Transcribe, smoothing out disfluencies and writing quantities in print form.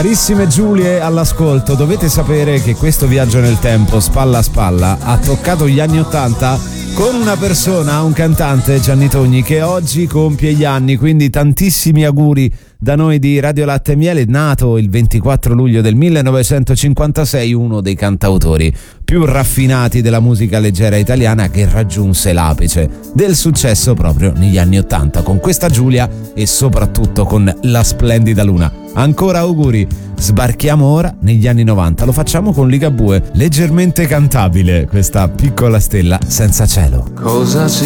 Carissime Giulie all'ascolto, dovete sapere che questo viaggio nel tempo, spalla a spalla, ha toccato gli anni '80 con una persona, un cantante, Gianni Togni, che oggi compie gli anni, quindi tantissimi auguri da noi di Radio Latte e Miele, nato il 24 luglio del 1956, uno dei cantautori più raffinati della musica leggera italiana, che raggiunse l'apice del successo proprio negli anni '80 con questa Giulia e soprattutto con La splendida luna. Ancora auguri. Sbarchiamo ora negli anni '90, lo facciamo con Ligabue, leggermente cantabile questa Piccola stella senza cielo. Cosa